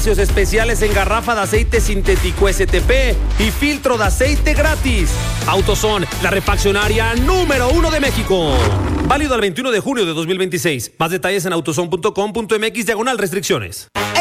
Precios especiales en garrafa de aceite sintético STP y filtro de aceite gratis. AutoZone, la refaccionaria número 1 de México. Válido al 21 de junio de 2026. Más detalles en autozone.com.mx/restricciones.